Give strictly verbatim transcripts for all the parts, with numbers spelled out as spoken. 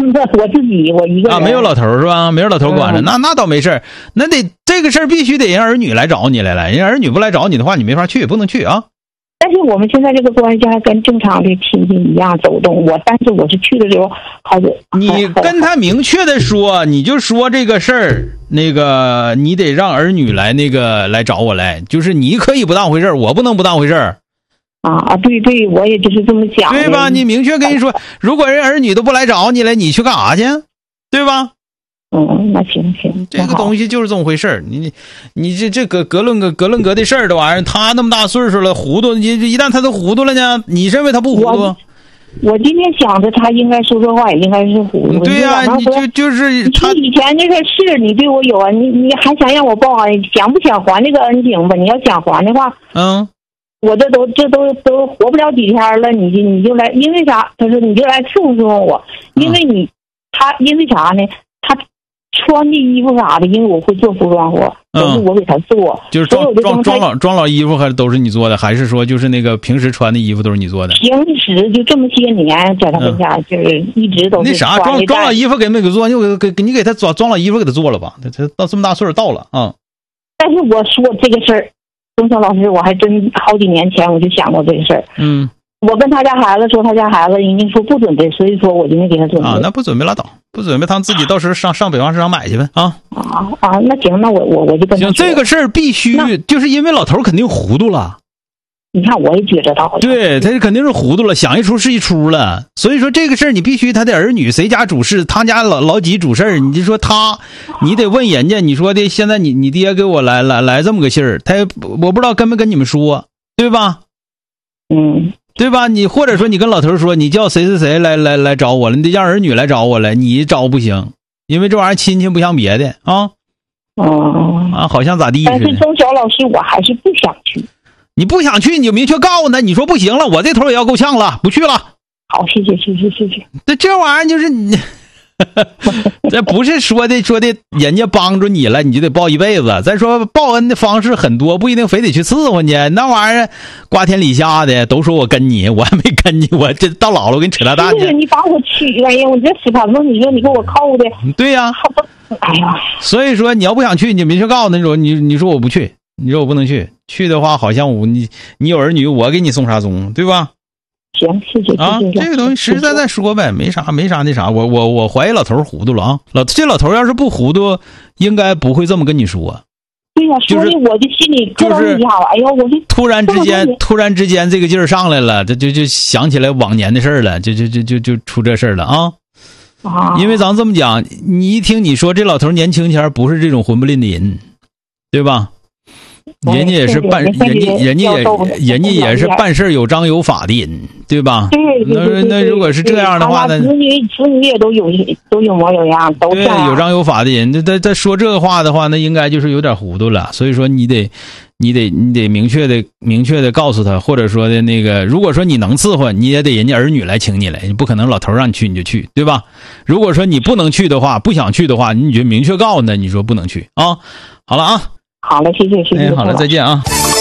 我自己我一个人啊，没有老头是吧？没有老头管着， 嗯、 那那倒没事，那得这个事儿必须得让儿女来找你来了，人家儿女不来找你的话，你没法去，不能去啊。 但是我们现在这个关系还跟正常的亲戚一样走动，我但是我是去的时候好久。 你跟他明确的说，你就说这个事儿，那个你得让儿女来那个来找我来，就是你可以不当回事儿，我不能不当回事儿。 啊啊，对对，我也就是这么想的， 对吧？你明确跟你说，如果人儿女都不来找你了，你去干啥去？对吧？ 嗯，那行行， 这个东西就是这么回事儿。你你这这个格论格格论格的事儿的玩意儿，他那么大岁数了，糊涂，你一旦他都糊涂了呢，你认为他不糊涂？ 我, 我今天想着他应该说这话也应该是糊涂。 对呀、啊，你就就是他以前这个事你对我有啊，你你还想让我报啊？想不想还这个恩情吧？你要想还的话， 嗯。 我这都这都都活不了几天了，你就你就来，因为啥？他说你就来伺候伺候我，因为你、嗯、他因为啥呢？他穿的衣服啥的，因为我会做服装活，都是我给他做， 嗯、就是装装装老装老衣服还都是你做的，还是说就是那个平时穿的衣服都是你做的？ 平时就这么些年在他们家、嗯、就是一直都是那啥装装老衣服给没给做？你给给你给他装装老衣服给他做了吧？他他到这么大岁数到了啊、嗯！ 但是我说这个事儿。钟晓老师，我还真好几年前我就想过这个事儿。 嗯， 我跟他家孩子说，他家孩子人家说不准备，所以说我就没给他准备。 啊，那不准备拉倒，不准备他们自己到时候上上北方市场买去呗啊。 啊啊，那行，那我我我就跟他说。 行，这个事儿必须，就是因为老头肯定糊涂了。 你看，我也觉着到。 对，他肯定是糊涂了，想一出是一出了。所以说这个事儿，你必须他的儿女谁家主事，他家老老几主事儿，你就说他，你得问人家，你说的现在你你爹给我来来来这么个信儿，他我不知道跟没跟你们说，对吧？ 嗯， 对吧？你或者说你跟老头说，你叫谁谁谁来来来找我了，你得让儿女来找我来，你找不行，因为这玩意儿亲戚不像别的啊。 哦、 啊，好像咋地似的。 但是钟晓老师，我还是不想去。 你不想去，你就明确告诉他，你说不行了，我这头也要够呛了，不去了。 好，谢谢，谢谢，谢谢。 这这玩意儿就是你，这不是说的说的，人家帮助你了，你就得报一辈子。再说报恩的方式很多，不一定非得去伺候你。那玩意儿瓜田李下的，都说我跟你，我还没跟你，我这到老了我给你扯大蛋去。 你把我娶了呀，我这死盘子，你说你给我扣的。 对呀、啊。 哎呀， 所以说你要不想去，你明确告诉他，你说你你说我不去。你说我不能去，去的话好像我你你有儿女，我给你送啥送，对吧？ 行，谢谢啊，这个东西实实在在说呗，没啥没啥那啥。我我我怀疑老头糊涂了啊，老这老头要是不糊涂，应该不会这么跟你说。 对呀、啊，说的我的心里咯噔一下子，哎呦，我就突然之间突然之间这个劲儿上来了，这就就想起来往年的事儿了，就就就就就出这事儿了啊。 啊， 因为咱这么讲，你一听你说这老头年轻前不是这种混不吝的人，对吧？人家也是办，人家人家也人家也是办事有章有法的人，对吧？ 对对对。 那那如果是这样的话呢？ 子女子女也都有都有模有样，都对有章有法的人。那他他说这话的话，那应该就是有点糊涂了。所以说你得你得你得明确的明确的告诉他，或者说的那个，如果说你能伺候，你也得人家儿女来请你来，你不可能老头让你去你就去，对吧？如果说你不能去的话，不想去的话，你就明确告诉他，你说不能去啊。好了啊。 好了，谢谢，谢谢。 哎，好了，再见啊。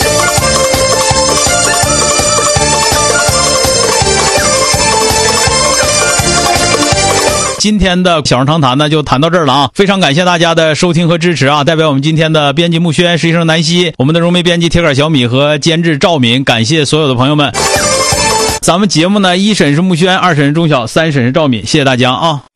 今天的小人长谈呢就谈到这儿了啊，非常感谢大家的收听和支持啊！代表我们今天的编辑木轩、实习生南希、我们的融媒编辑铁杆小米和监制赵敏，感谢所有的朋友们。咱们节目呢，一审是木轩，二审是钟晓，三审是赵敏，谢谢大家啊！